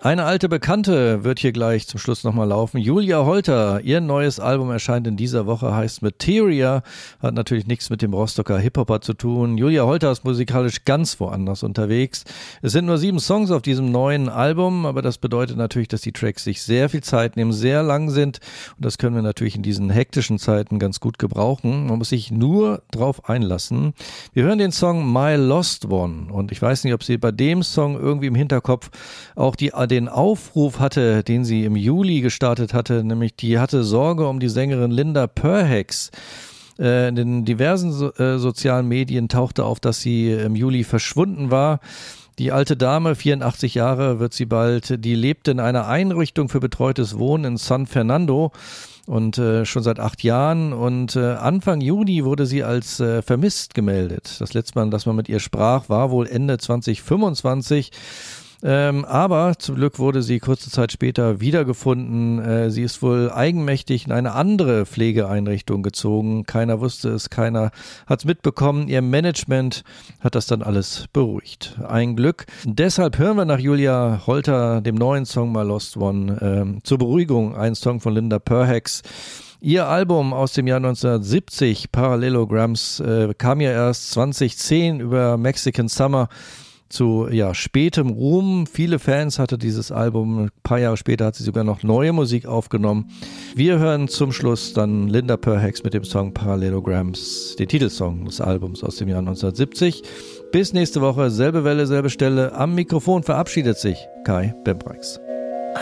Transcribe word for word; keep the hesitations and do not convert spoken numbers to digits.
Eine alte Bekannte wird hier gleich zum Schluss nochmal laufen. Julia Holter, ihr neues Album erscheint in dieser Woche, heißt Materia, hat natürlich nichts mit dem Rostocker Hip-Hopper zu tun. Julia Holter ist musikalisch ganz woanders unterwegs. Es sind nur sieben Songs auf diesem neuen Album, aber das bedeutet natürlich, dass die Tracks sich sehr viel Zeit nehmen, sehr lang sind und das können wir natürlich in diesen hektischen Zeiten ganz gut gebrauchen. Man muss sich nur drauf einlassen. Wir hören den Song My Lost One und ich weiß nicht, ob Sie bei dem Song irgendwie im Hinterkopf auch die den Aufruf hatte, den sie im Juli gestartet hatte, nämlich die hatte Sorge um die Sängerin Linda Perhacs. Äh, in den diversen so, äh, sozialen Medien tauchte auf, dass sie im Juli verschwunden war. Die alte Dame, vierundachtzig Jahre wird sie bald, die lebte in einer Einrichtung für betreutes Wohnen in San Fernando und äh, schon seit acht Jahren und äh, Anfang Juni wurde sie als äh, vermisst gemeldet. Das letzte Mal, dass man mit ihr sprach, war wohl Ende zwanzig fünfundzwanzig. Ähm, aber zum Glück wurde sie kurze Zeit später wiedergefunden. Äh, sie ist wohl eigenmächtig in eine andere Pflegeeinrichtung gezogen. Keiner wusste es, keiner hat es mitbekommen. Ihr Management hat das dann alles beruhigt. Ein Glück. Deshalb hören wir nach Julia Holter, dem neuen Song My Lost One, ähm, zur Beruhigung einen Song von Linda Perhacs. Ihr Album aus dem Jahr neunzehnhundertsiebzig, Parallelograms, äh, kam ja erst zwanzig zehn über Mexican Summer zu ja, spätem Ruhm. Viele Fans hatte dieses Album. Ein paar Jahre später hat sie sogar noch neue Musik aufgenommen. Wir hören zum Schluss dann Linda Perhacs mit dem Song Parallelograms, den Titelsong des Albums aus dem Jahr neunzehnhundertsiebzig. Bis nächste Woche, selbe Welle, selbe Stelle. Am Mikrofon verabschiedet sich Kai Bembrex.